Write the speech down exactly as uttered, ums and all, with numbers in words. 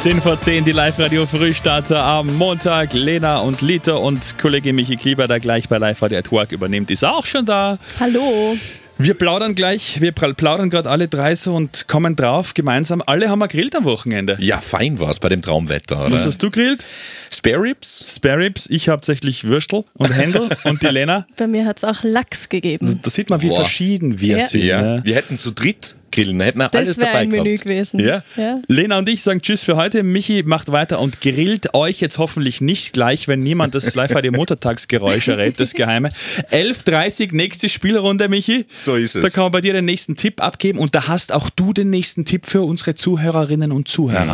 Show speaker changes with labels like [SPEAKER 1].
[SPEAKER 1] zehn vor zehn, die Live-Radio-Frühstarter am Montag. Lena und Lito und Kollege Michi Klieber, der gleich bei Live-Radio at Work übernimmt, ist auch schon da.
[SPEAKER 2] Hallo.
[SPEAKER 1] Wir plaudern gleich, wir plaudern gerade alle drei so und kommen drauf gemeinsam. Alle haben wir grillt am Wochenende.
[SPEAKER 3] Ja, fein war's bei dem Traumwetter, oder?
[SPEAKER 1] Was hast du grillt?
[SPEAKER 3] Spare Ribs.
[SPEAKER 1] Spare Ribs, ich hauptsächlich Würstel und Händel und die Lena.
[SPEAKER 2] Bei mir hat es auch Lachs gegeben.
[SPEAKER 1] Da sieht man, wie
[SPEAKER 3] Boah.
[SPEAKER 1] verschieden wir
[SPEAKER 2] Ja.
[SPEAKER 1] sind.
[SPEAKER 3] Ja,
[SPEAKER 1] Ne?
[SPEAKER 3] wir hätten zu dritt grillen, da hätten wir alles
[SPEAKER 2] Das wäre
[SPEAKER 3] dabei
[SPEAKER 2] ein Menü
[SPEAKER 3] gehabt.
[SPEAKER 2] gewesen.
[SPEAKER 3] Ja.
[SPEAKER 2] Ja.
[SPEAKER 1] Lena und ich sagen Tschüss für heute. Michi macht weiter und grillt euch jetzt hoffentlich nicht gleich, wenn niemand das Live-Radio-Muttertagsgeräusch errät, das Geheime. elf Uhr dreißig, nächste Spielrunde, Michi.
[SPEAKER 3] So ist es.
[SPEAKER 1] Da kann man bei dir den nächsten Tipp abgeben und da hast auch du den nächsten Tipp für unsere Zuhörerinnen und Zuhörer.